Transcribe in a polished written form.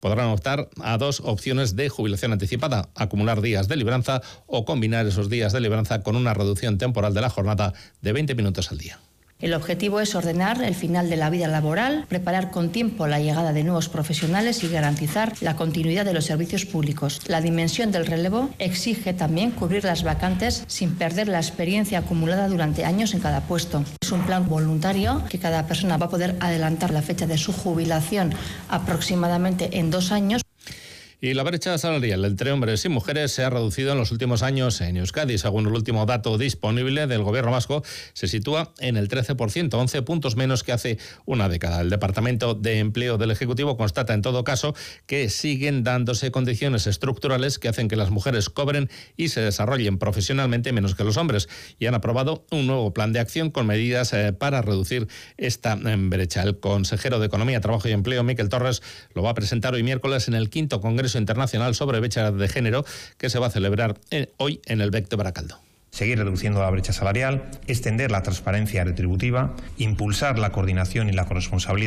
podrán optar a 2 opciones de jubilación anticipada: acumular días de libranza o combinar esos días de libranza con una reducción temporal de la jornada de 20 minutos al día. El objetivo es ordenar el final de la vida laboral, preparar con tiempo la llegada de nuevos profesionales y garantizar la continuidad de los servicios públicos. La dimensión del relevo exige también cubrir las vacantes sin perder la experiencia acumulada durante años en cada puesto. Es un plan voluntario que cada persona va a poder adelantar la fecha de su jubilación aproximadamente en 2 años. Y la brecha salarial entre hombres y mujeres se ha reducido en los últimos años en Euskadi. Según el último dato disponible del Gobierno vasco, se sitúa en el 13%, 11 puntos menos que hace una década. El Departamento de Empleo del Ejecutivo constata en todo caso que siguen dándose condiciones estructurales que hacen que las mujeres cobren y se desarrollen profesionalmente menos que los hombres, y han aprobado un nuevo plan de acción con medidas para reducir esta brecha. El consejero de Economía, Trabajo y Empleo, Miquel Torres, lo va a presentar hoy miércoles en el 5º Congreso Internacional sobre Brecha de Género, que se va a celebrar hoy en el BEC de Baracaldo. Seguir reduciendo la brecha salarial, extender la transparencia retributiva, impulsar la coordinación y la corresponsabilidad